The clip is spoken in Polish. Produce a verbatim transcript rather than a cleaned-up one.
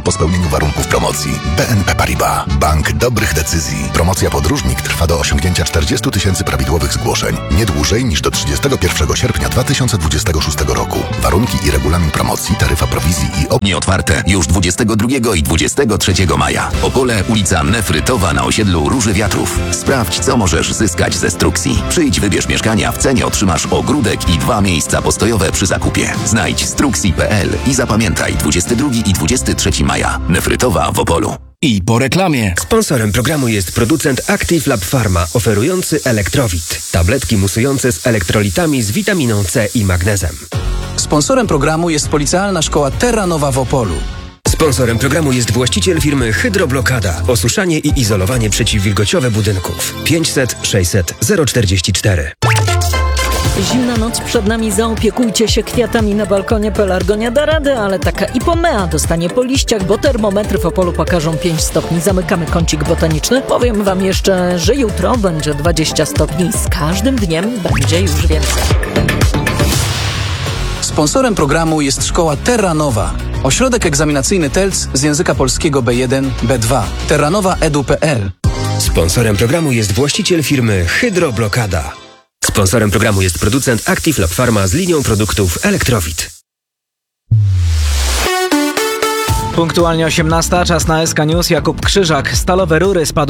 po spełnieniu warunków promocji. B N P Paribas. Bank dobrych decyzji. Promocja Podróżnik trwa do osiągnięcia czterdziestu tysięcy prawidłowych zgłoszeń. Nie dłużej niż do trzydziestego pierwszego sierpnia dwa tysiące dwudziestego szóstego roku. Warunki i regulamin promocji, taryfa prowizji i op... Nieotwarte już dwudziestego drugiego i dwudziestego trzeciego maja. Opole, ulica Nefrytowa na osiedlu Róży Wiatrów. Sprawdź, co możesz zyskać ze Struxi. Przyjdź, wybierz mieszkania, w cenie otrzymasz ogródek i dwa miejsca postojowe przy zakupie. Znajdź struxi kropka p l i zapamiętaj dwudziestego drugiego i dwudziestego trzeciego maja. Nefrytowa w Opolu. I po reklamie. Sponsorem programu jest producent Active Lab Pharma, oferujący Elektrowit. Tabletki musujące z elektrolitami z witaminą C i magnezem. Sponsorem programu jest Policealna Szkoła Terranowa w Opolu. Sponsorem programu jest właściciel firmy Hydroblokada. Osuszanie i izolowanie przeciwwilgociowe budynków. pięćset sześćset zero czterdzieści cztery. Zimna noc przed nami, zaopiekujcie się kwiatami na balkonie. Pelargonia da radę, ale taka Ipomea dostanie po liściach, bo termometry w Opolu pokażą pięć stopni. Zamykamy kącik botaniczny. Powiem wam jeszcze, że jutro będzie dwadzieścia stopni. Z każdym dniem będzie już więcej. Sponsorem programu jest Szkoła Terranowa. Ośrodek egzaminacyjny T E L C z języka polskiego B jeden B dwa. terranowa edu kropka p l. Sponsorem programu jest właściciel firmy Hydroblokada. Sponsorem programu jest producent Active Lab Pharma z linią produktów Elektrowit. Punktualnie osiemnasta, czas na S K News. Jakub Krzyżak. Stalowe rury spadły